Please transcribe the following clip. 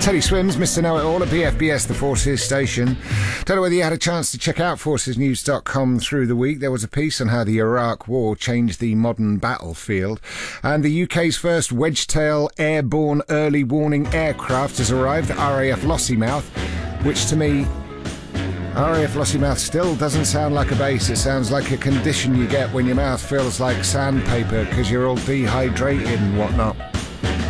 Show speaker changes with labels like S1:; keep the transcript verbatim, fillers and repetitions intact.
S1: Teddy Swims, Mister Know-It-All at B F B S, the Forces station. Don't know whether you had a chance to check out forces news dot com through the week. There was a piece on how the Iraq War changed the modern battlefield. And the U K's first Wedgetail airborne early warning aircraft has arrived at R A F Lossiemouth, which to me, R A F Lossiemouth still doesn't sound like a base. It sounds like a condition you get when your mouth feels like sandpaper because you're all dehydrated and whatnot.